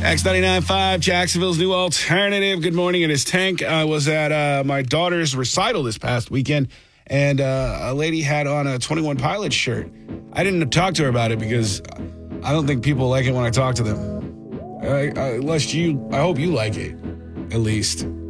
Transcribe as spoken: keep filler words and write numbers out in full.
X ninety-nine point five, Jacksonville's new alternative. Good morning. It is Tank. I was at uh, my daughter's recital this past weekend, and uh, a lady had on a twenty-one Pilots shirt. I didn't talk to her about it because I don't think people like it when I talk to them. I, I, unless you, I hope you like it, at least.